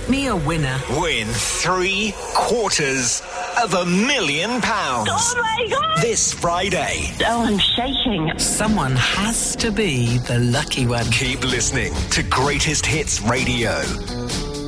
me a winner. Win £750,000. Oh my God! This Friday. Oh, I'm shaking. Someone has to be the lucky one. Keep listening to Greatest Hits Radio.